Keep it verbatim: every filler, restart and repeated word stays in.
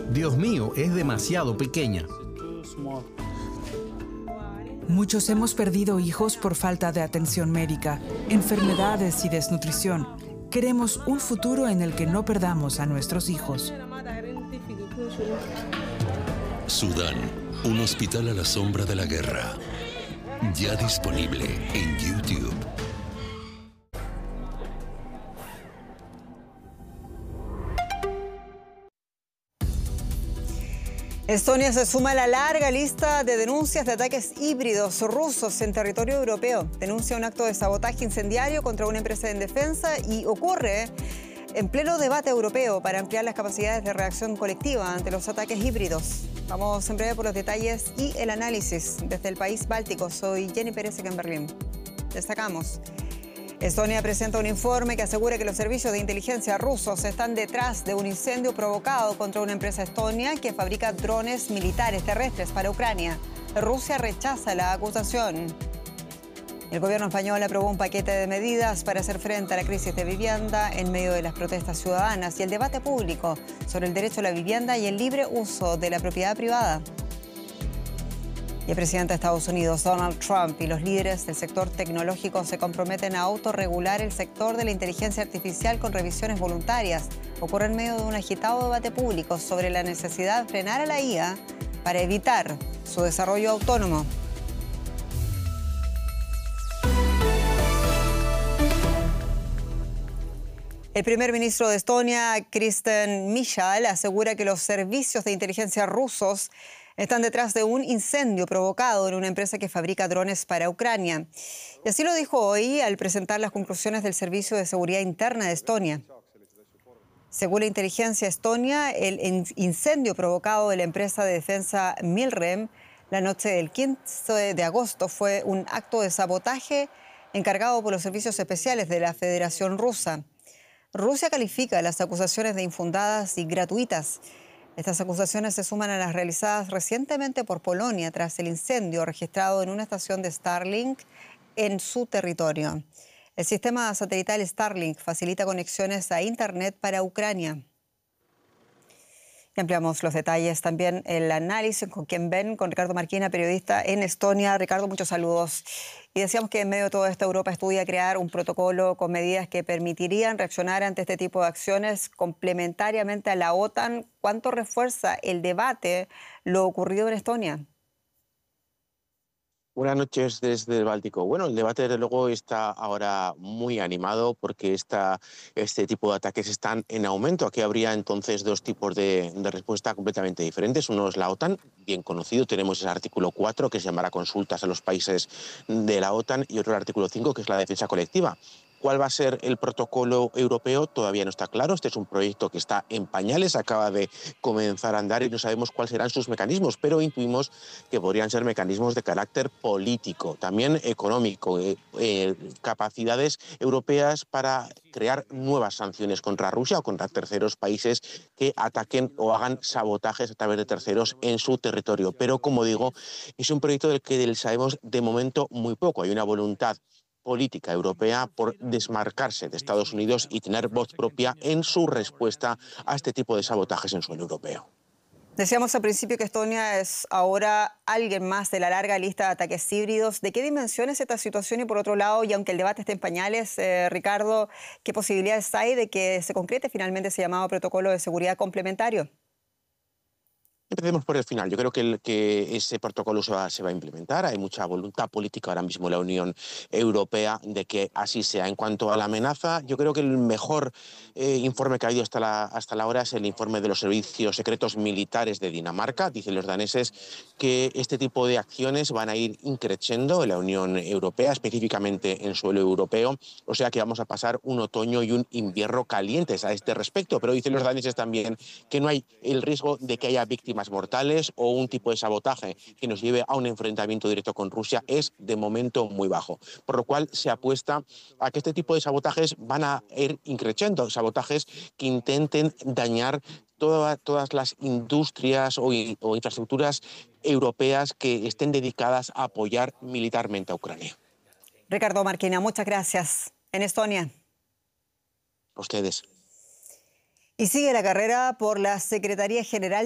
Dios mío, es demasiado pequeña. Muchos hemos perdido hijos por falta de atención médica, enfermedades y desnutrición. Queremos un futuro en el que no perdamos a nuestros hijos. Sudán, un hospital a la sombra de la guerra. Ya disponible en YouTube. Estonia se suma a la larga lista de denuncias de ataques híbridos rusos en territorio europeo. Denuncia un acto de sabotaje incendiario contra una empresa en defensa y ocurre en pleno debate europeo para ampliar las capacidades de reacción colectiva ante los ataques híbridos. Vamos en breve por los detalles y el análisis desde el país báltico. Soy Jenny Pérez en Berlín. Destacamos. Estonia presenta un informe que asegura que los servicios de inteligencia rusos están detrás de un incendio provocado contra una empresa estonia que fabrica drones militares terrestres para Ucrania. Rusia rechaza la acusación. El gobierno español aprobó un paquete de medidas para hacer frente a la crisis de vivienda en medio de las protestas ciudadanas y el debate público sobre el derecho a la vivienda y el libre uso de la propiedad privada. Y el presidente de Estados Unidos, Donald Trump, y los líderes del sector tecnológico se comprometen a autorregular el sector de la inteligencia artificial con revisiones voluntarias. Ocurre en medio de un agitado debate público sobre la necesidad de frenar a la I A para evitar su desarrollo autónomo. El primer ministro de Estonia, Kristen Michal, asegura que los servicios de inteligencia rusos están detrás de un incendio provocado en una empresa que fabrica drones para Ucrania. Y así lo dijo hoy al presentar las conclusiones del Servicio de Seguridad Interna de Estonia. Según la inteligencia estonia, el incendio provocado de la empresa de defensa Milrem la noche del quince de agosto fue un acto de sabotaje encargado por los servicios especiales de la Federación Rusa. Rusia califica las acusaciones de infundadas y gratuitas. Estas acusaciones se suman a las realizadas recientemente por Polonia tras el incendio registrado en una estación de Starlink en su territorio. El sistema satelital Starlink facilita conexiones a Internet para Ucrania. Y ampliamos los detalles, también el análisis con quien ven, con Ricardo Marquina, periodista en Estonia. Ricardo, muchos saludos. Y decíamos que en medio de toda esta Europa estudia crear un protocolo con medidas que permitirían reaccionar ante este tipo de acciones complementariamente a la OTAN. ¿Cuánto refuerza el debate lo ocurrido en Estonia? Buenas noches desde el Báltico. Bueno, el debate desde luego está ahora muy animado porque esta, este tipo de ataques están en aumento. Aquí habría entonces dos tipos de, de respuesta completamente diferentes. Uno es la OTAN, bien conocido, tenemos el artículo cuatro que se llamará consultas a los países de la OTAN y otro el artículo cinco que es la defensa colectiva. ¿Cuál va a ser el protocolo europeo? Todavía no está claro. Este es un proyecto que está en pañales, acaba de comenzar a andar y no sabemos cuáles serán sus mecanismos, pero intuimos que podrían ser mecanismos de carácter político, también económico, eh, eh, capacidades europeas para crear nuevas sanciones contra Rusia o contra terceros países que ataquen o hagan sabotajes a través de terceros en su territorio. Pero, como digo, es un proyecto del que sabemos de momento muy poco. Hay una voluntad política europea por desmarcarse de Estados Unidos y tener voz propia en su respuesta a este tipo de sabotajes en suelo europeo. Decíamos al principio que Estonia es ahora alguien más de la larga lista de ataques híbridos. ¿De qué dimensión es esta situación? Y por otro lado, y aunque el debate esté en pañales, eh, Ricardo, ¿qué posibilidades hay de que se concrete finalmente ese llamado protocolo de seguridad complementario? Empecemos por el final. Yo creo que, el, que ese protocolo se va, se va a implementar. Hay mucha voluntad política ahora mismo en la Unión Europea de que así sea. En cuanto a la amenaza, yo creo que el mejor eh, informe que ha habido hasta la, hasta la hora es el informe de los servicios secretos militares de Dinamarca. Dicen los daneses que este tipo de acciones van a ir increciendo en la Unión Europea, específicamente en suelo europeo. O sea que vamos a pasar un otoño y un invierno calientes a este respecto. Pero dicen los daneses también que no hay el riesgo de que haya víctimas mortales o un tipo de sabotaje que nos lleve a un enfrentamiento directo con Rusia es de momento muy bajo. Por lo cual se apuesta a que este tipo de sabotajes van a ir increciendo, sabotajes que intenten dañar toda, todas las industrias o, o infraestructuras europeas que estén dedicadas a apoyar militarmente a Ucrania. Ricardo Marquina, muchas gracias. En Estonia. A ustedes. Y sigue la carrera por la Secretaría General